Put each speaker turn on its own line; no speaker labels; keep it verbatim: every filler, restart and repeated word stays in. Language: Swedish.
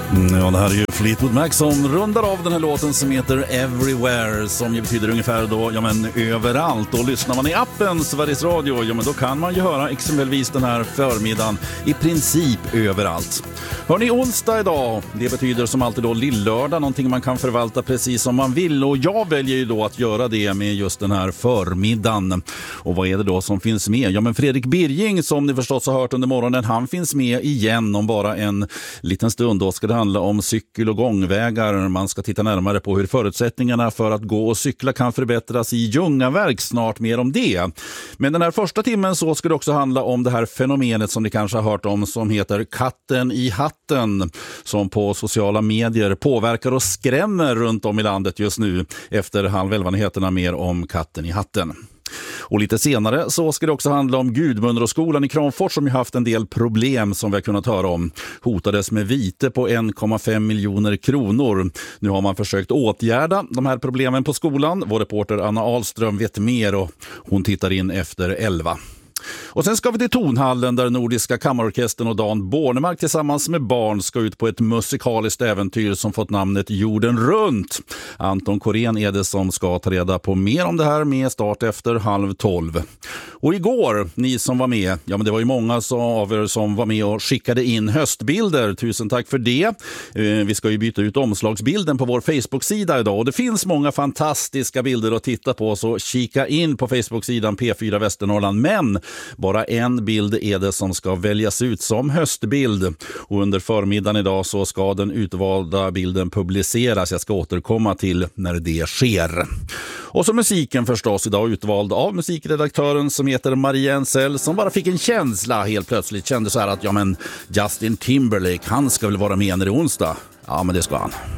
Ja, det här är ju Fleetwood Mac som rundar av den här låten som heter Everywhere, som ju betyder ungefär då, ja men överallt. Och lyssnar man i appen Sveriges Radio, ja men då kan man ju höra exempelvis den här förmiddagen i princip överallt. Hörrni, onsdag idag, det betyder som alltid då lillördag, någonting man kan förvalta precis som man vill. Och jag väljer ju då att göra det med just den här förmiddagen. Och vad är det då som finns med? Ja men Fredrik Birging, som ni förstås har hört under morgonen, han finns med igen om bara en liten stund. Då ska det handla om cykel- och gångvägar. Man ska titta närmare på hur förutsättningarna för att gå och cykla kan förbättras i Ljungaverk, snart mer om det. Men den här första timmen så ska det också handla om det här fenomenet som ni kanske har hört om, som heter katten i hatten, som på sociala medier påverkar och skrämmer runt om i landet just nu. Efter halv elva nyheterna mer om katten i hatten. Och lite senare så ska det också handla om Gudmundsskolan i Kramfors, som ju haft en del problem som vi har kunnat höra om. Hotades med vite på en komma fem miljoner kronor. Nu har man försökt åtgärda de här problemen på skolan. Vår reporter Anna Ahlström vet mer och hon tittar in efter elva. Och sen ska vi till Tonhallen där Nordiska kammarorkestern och Dan Bornemark tillsammans med barn ska ut på ett musikaliskt äventyr som fått namnet Jorden runt. Anton Korén är det som ska ta reda på mer om det här, med start efter halv tolv. Och igår, ni som var med, ja men det var ju många av er som var med och skickade in höstbilder. Tusen tack för det. Vi ska ju byta ut omslagsbilden på vår Facebook-sida idag och det finns många fantastiska bilder att titta på, så kika in på Facebook-sidan P fyra Västernorrland. Men bara en bild är det som ska väljas ut som höstbild. Och under förmiddagen idag så ska den utvalda bilden publiceras. Jag ska återkomma till när det sker. Och så musiken förstås idag utvald av musikredaktören som heter Maria Ensel, som bara fick en känsla helt plötsligt. Kände så här att ja men Justin Timberlake, han ska väl vara med när det är onsdag. Ja men det ska han.